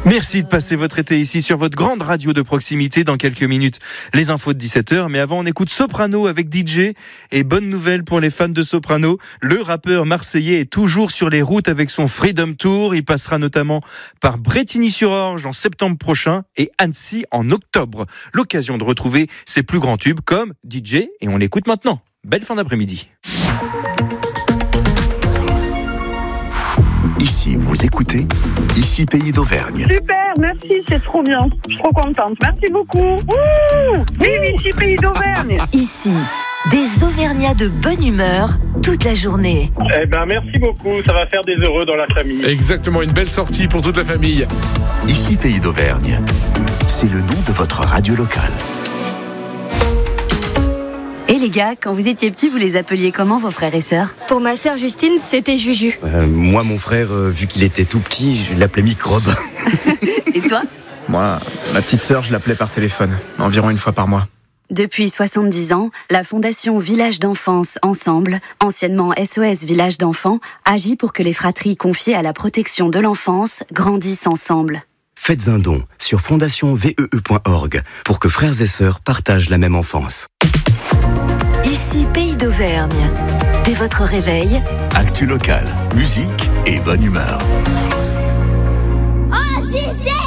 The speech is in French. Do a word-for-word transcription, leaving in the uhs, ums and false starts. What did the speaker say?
Merci de passer votre été ici sur votre grande radio de proximité. Dans quelques minutes, les infos de dix-sept heures. Mais avant, on écoute Soprano avec D J. Et bonne nouvelle pour les fans de Soprano, le rappeur marseillais est toujours sur les routes avec son Freedom Tour. Il passera notamment par Brétigny-sur-Orge en septembre prochain et Annecy en octobre. L'occasion de retrouver ses plus grands tubes comme D J. Et on l'écoute maintenant. Belle fin d'après-midi. Ici, vous écoutez, ici Pays d'Auvergne. Super, merci, c'est trop bien. Je suis trop contente. Merci beaucoup. Ouh, vive ici Pays d'Auvergne. Ici, des Auvergnats de bonne humeur toute la journée. Eh ben, merci beaucoup. Ça va faire des heureux dans la famille. Exactement, une belle sortie pour toute la famille. Ici Pays d'Auvergne. C'est le nom de votre radio locale. Et les gars, quand vous étiez petits, vous les appeliez comment vos frères et sœurs ? Pour ma sœur Justine, c'était Juju. Euh, moi, mon frère, euh, vu qu'il était tout petit, je l'appelais Microbe. Et toi ? Moi, ma petite sœur, je l'appelais par téléphone, environ une fois par mois. Depuis soixante-dix ans, la Fondation Village d'Enfance Ensemble, anciennement S O S Village d'Enfants, agit pour que les fratries confiées à la protection de l'enfance grandissent ensemble. Faites un don sur fondation v e e point org pour que frères et sœurs partagent la même enfance. Ici Pays d'Auvergne. Dès votre réveil, Actu locale, musique et bonne humeur. Oh, D J!